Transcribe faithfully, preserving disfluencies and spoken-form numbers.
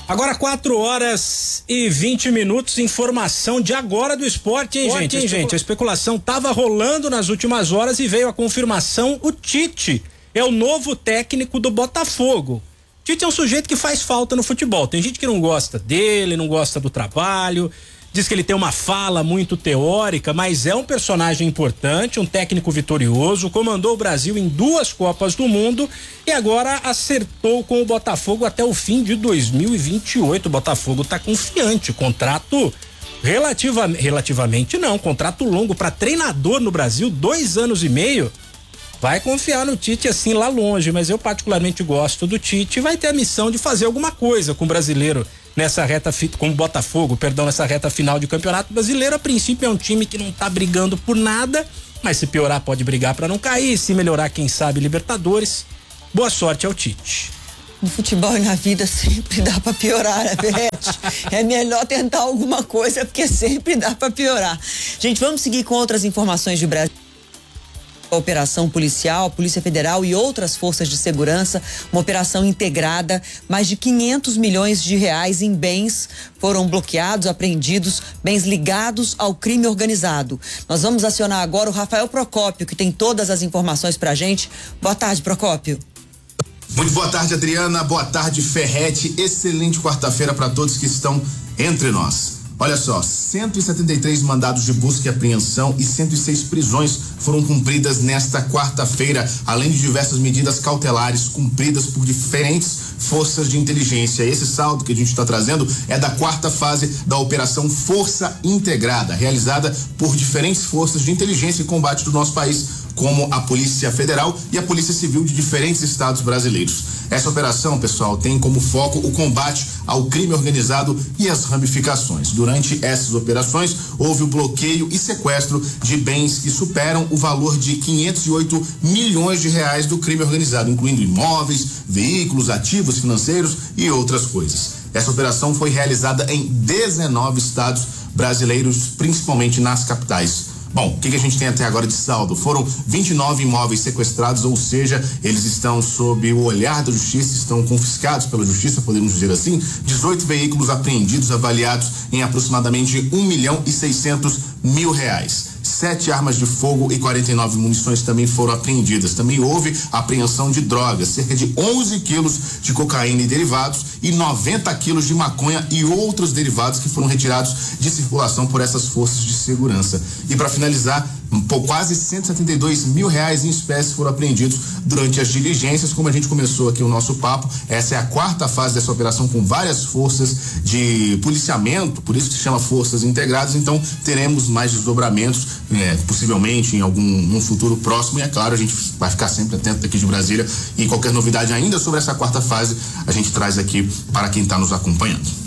Agora quatro horas e vinte minutos, informação de agora do esporte, hein, esporte, gente? Hein, gente? A especulação tava rolando nas últimas horas e veio a confirmação, o Tite é o novo técnico do Botafogo. Tite é um sujeito que faz falta no futebol, tem gente que não gosta dele, não gosta do trabalho, diz que ele tem uma fala muito teórica, mas é um personagem importante, um técnico vitorioso, comandou o Brasil em duas Copas do Mundo e agora acertou com o Botafogo até o fim de dois mil e vinte e oito. O Botafogo tá confiante, contrato relativa, relativamente não, contrato longo para treinador no Brasil, dois anos e meio. Vai confiar no Tite assim lá longe, mas eu particularmente gosto do Tite e vai ter a missão de fazer alguma coisa com o brasileiro nessa reta, com o Botafogo, perdão, nessa reta final de campeonato brasileiro. A princípio é um time que não tá brigando por nada, mas se piorar pode brigar para não cair, se melhorar quem sabe Libertadores. Boa sorte ao Tite. No futebol e na vida sempre dá pra piorar, né, Beth? É melhor tentar alguma coisa porque sempre dá pra piorar. Gente, vamos seguir com outras informações de Brasil. A operação policial, Polícia Federal e outras forças de segurança, uma operação integrada, mais de quinhentos milhões de reais em bens foram bloqueados, apreendidos, bens ligados ao crime organizado. Nós vamos acionar agora o Rafael Procópio, que tem todas as informações pra gente. Boa tarde, Procópio. Muito boa tarde, Adriana. Boa tarde, Ferretti. Excelente quarta-feira para todos que estão entre nós. Olha só, cento e setenta e três mandados de busca e apreensão e cento e seis prisões foram cumpridas nesta quarta-feira, além de diversas medidas cautelares cumpridas por diferentes forças de inteligência. Esse saldo que a gente está trazendo é da quarta fase da Operação Força Integrada, realizada por diferentes forças de inteligência e combate do nosso país, como a Polícia Federal e a Polícia Civil de diferentes estados brasileiros. Essa operação, pessoal, tem como foco o combate ao crime organizado e as ramificações. Durante essas operações, houve o bloqueio e sequestro de bens que superam o valor de quinhentos e oito milhões de reais do crime organizado, incluindo imóveis, veículos, ativos financeiros e outras coisas. Essa operação foi realizada em dezenove estados brasileiros, principalmente nas capitais. Bom, o que, que a gente tem até agora de saldo? Foram vinte e nove imóveis sequestrados, ou seja, eles estão sob o olhar da justiça, estão confiscados pela justiça, podemos dizer assim. dezoito veículos apreendidos, avaliados em aproximadamente um milhão e seiscentos mil reais. Sete armas de fogo e quarenta e nove munições também foram apreendidas. Também houve apreensão de drogas, cerca de onze quilos de cocaína e derivados e noventa quilos de maconha e outros derivados que foram retirados de circulação por essas forças de segurança. E para finalizar, por quase cento e setenta e dois mil reais em espécies foram apreendidos durante as diligências. Como a gente começou aqui o nosso papo, essa é a quarta fase dessa operação com várias forças de policiamento, por isso que se chama Forças Integradas. Então teremos mais desdobramentos, é, possivelmente em algum num futuro próximo, e é claro, a gente vai ficar sempre atento aqui de Brasília, e qualquer novidade ainda sobre essa quarta fase a gente traz aqui para quem está nos acompanhando.